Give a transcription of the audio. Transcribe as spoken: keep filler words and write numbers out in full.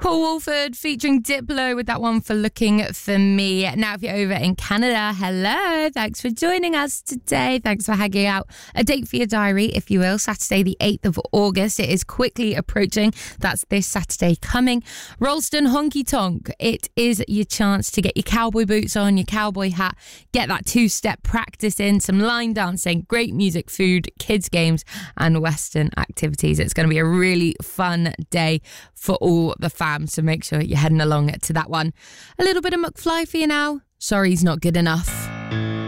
Paul Wolford featuring Diplo with that one for Looking for Me. Now, if you're over in Canada, hello. Thanks for joining us today. Thanks for hanging out. A date for your diary, if you will. Saturday, the eighth of August. It is quickly approaching. That's this Saturday coming. Rollston Honky Tonk. It is your chance to get your cowboy boots on, your cowboy hat, get that two-step practice in, some line dancing, great music, food, kids' games, and Western activities. It's going to be a really fun day for all the fam, so make sure you're heading along to that one. A little bit of McFly for you now. Sorry, he's not good enough.